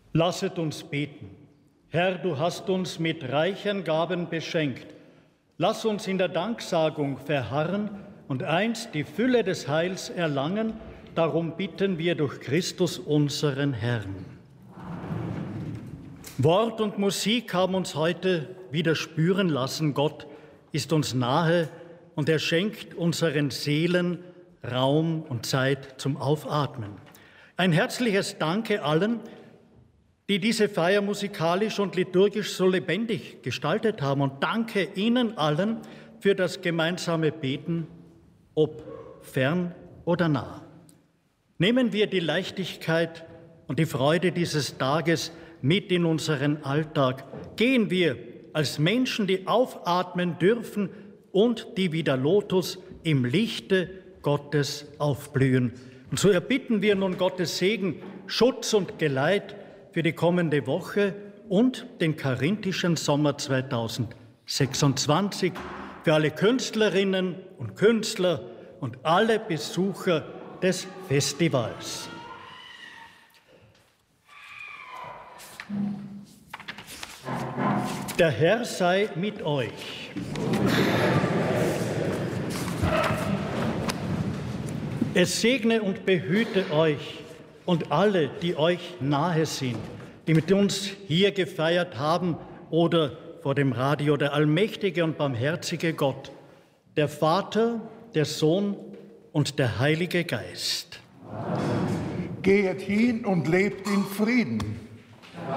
Lasset uns beten. Herr, du hast uns mit reichen Gaben beschenkt. Lass uns in der Danksagung verharren und einst die Fülle des Heils erlangen. Darum bitten wir durch Christus unseren Herrn. Wort und Musik haben uns heute wieder spüren lassen, Gott ist uns nahe und er schenkt unseren Seelen Raum und Zeit zum Aufatmen. Ein herzliches Danke allen, die diese Feier musikalisch und liturgisch so lebendig gestaltet haben. Und danke Ihnen allen für das gemeinsame Beten, ob fern oder nah. Nehmen wir die Leichtigkeit und die Freude dieses Tages mit in unseren Alltag. Gehen wir als Menschen, die aufatmen dürfen und die wie der Lotus im Lichte Gottes aufblühen. Und so erbitten wir nun Gottes Segen, Schutz und Geleit für die kommende Woche und den karinthischen Sommer 2026, für alle Künstlerinnen und Künstler und alle Besucher des Festivals. Der Herr sei mit euch. Es segne und behüte euch und alle, die euch nahe sind, die mit uns hier gefeiert haben oder vor dem Radio, der allmächtige und barmherzige Gott, der Vater, der Sohn und der Heilige Geist. Geht hin und lebt in Frieden.